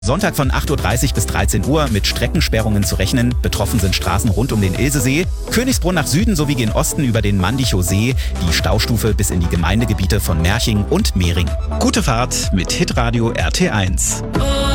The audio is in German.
Sonntag von 8:30 Uhr bis 13 Uhr mit Streckensperrungen zu rechnen. Betroffen sind Straßen rund um den Ilsesee, Königsbrunn nach Süden sowie gen Osten über den Mandichow See, die Staustufe bis in die Gemeindegebiete von Merching und Mehring. Gute Fahrt mit Hitradio RT1.